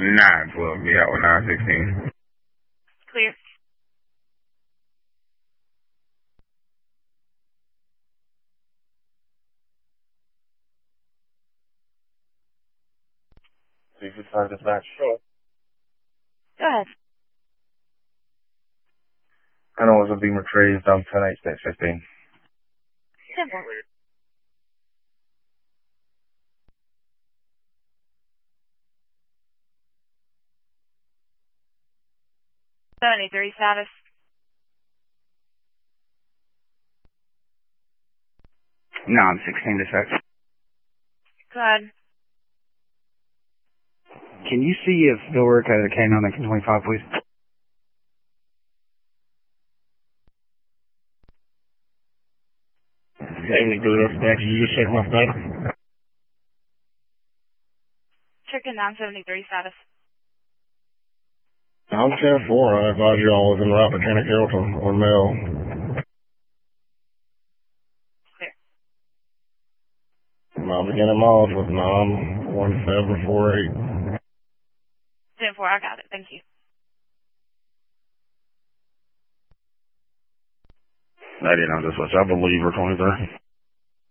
912, be out with 916. Clear. 365 dispatch. Sure. Go ahead. I know it was a Beamer Trade, 10-8, 15. 10-4. $73 status. No, I'm 16 dispatch. Go ahead. Can you see if they'll work at a K9 that can 25, please? Dispatch, did you just check my status? Checking 973 status. I'm 10-4. I advise you all was en route to Janet Carrollton or Mel. Clear. My beginning miles was 91748. 10-4, I got it. Thank you. 99 dispatch, I believe we're 23.